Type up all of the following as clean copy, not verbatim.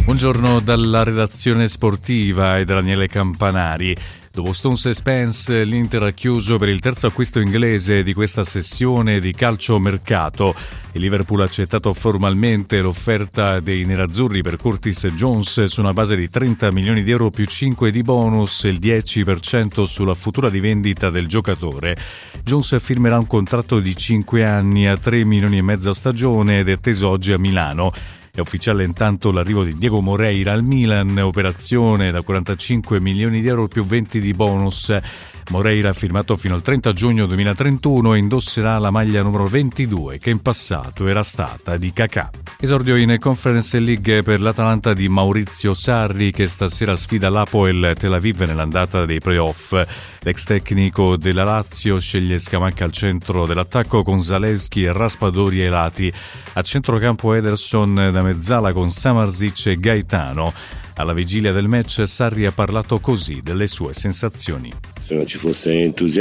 Buongiorno dalla redazione sportiva e da Daniele Campanari. Dopo Stones e Spence, l'Inter ha chiuso per il terzo acquisto inglese di questa sessione di calciomercato. Il Liverpool ha accettato formalmente l'offerta dei nerazzurri per Curtis Jones su una base di 30 milioni di euro più 5 di bonus e il 10% sulla futura rivendita del giocatore. Jones firmerà un contratto di 5 anni a 3 milioni e mezzo a stagione ed è atteso oggi a Milano. È ufficiale intanto l'arrivo di Diego Moreira al Milan, operazione da 45 milioni di euro più 20 di bonus. Moreira ha firmato fino al 30 giugno 2031 e indosserà la maglia numero 22 che in passato era stata di Kakà. Esordio in Conference League per l'Atalanta di Maurizio Sarri che stasera sfida l'Hapoel Tel Aviv nell'andata dei playoff. L'ex tecnico della Lazio sceglie Scamacca al centro dell'attacco con Zalewski e Raspadori ai lati. A centrocampo Ederson da mezzala con Samardzic e Gaetano. Alla vigilia del match Sarri ha parlato così delle sue sensazioni. Se non ci fosse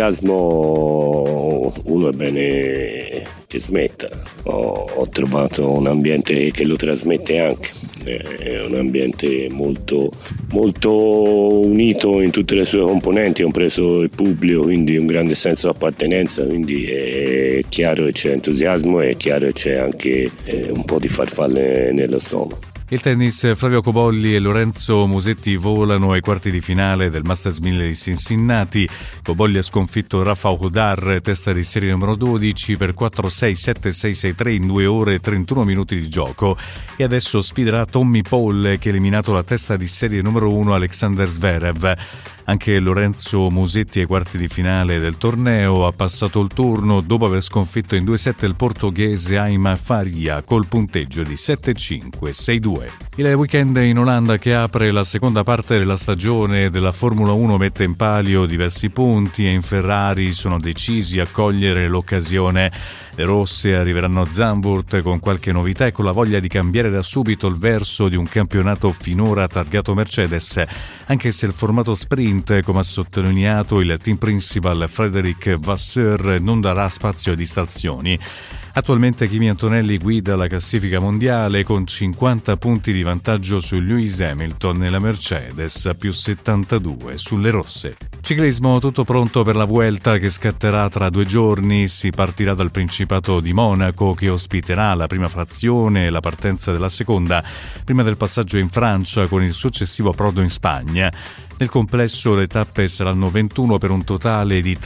entusiasmo uno è bene che smetta. Ho trovato un ambiente che lo trasmette anche, è un ambiente molto, molto unito in tutte le sue componenti, compreso il pubblico, quindi un grande senso di appartenenza, quindi è chiaro che c'è entusiasmo e è chiaro che c'è anche un po' di farfalle nello stomaco. Il tennis, Flavio Cobolli e Lorenzo Musetti volano ai quarti di finale del Masters 1000 di Cincinnati. Cobolli ha sconfitto Rafa Hodar, testa di serie numero 12, per 4-6-7-6-6-3 in 2 ore e 31 minuti di gioco. E adesso sfiderà Tommy Paul, che ha eliminato la testa di serie numero 1 Alexander Zverev. Anche Lorenzo Musetti ai quarti di finale del torneo ha passato il turno dopo aver sconfitto in 2 set il portoghese Aima Faria col punteggio di 7-5-6-2. Il weekend in Olanda che apre la seconda parte della stagione della Formula 1 mette in palio diversi punti e in Ferrari sono decisi a cogliere l'occasione. Le rosse arriveranno a Zandvoort con qualche novità e con la voglia di cambiare da subito il verso di un campionato finora targato Mercedes, anche se il formato sprint, come ha sottolineato il team principal Frédéric Vasseur, non darà spazio a distrazioni. Attualmente Kimi Antonelli guida la classifica mondiale con 50 punti di vantaggio su Lewis Hamilton e la Mercedes più 72 sulle rosse. Ciclismo, tutto pronto per la Vuelta che scatterà tra 2 giorni. Si partirà dal Principato di Monaco che ospiterà la prima frazione e la partenza della seconda prima del passaggio in Francia con il successivo approdo in Spagna. Nel complesso le tappe saranno 21 per un totale di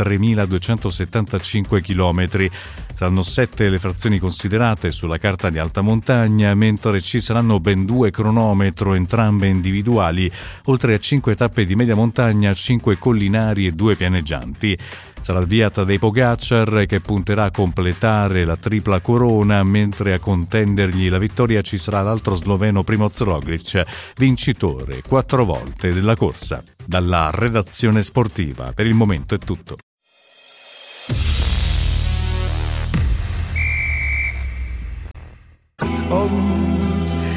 3.275 km. Saranno 7 le frazioni considerate sulla carta di alta montagna, mentre ci saranno ben 2 cronometro, entrambe individuali, oltre a 5 tappe di media montagna, 5 collinari e 2 pianeggianti. Sarà avviata dai Pogacar che punterà a completare la tripla corona, mentre a contendergli la vittoria ci sarà l'altro sloveno Primoz Roglic, vincitore 4 volte della corsa. Dalla redazione sportiva per il momento è tutto. Oh.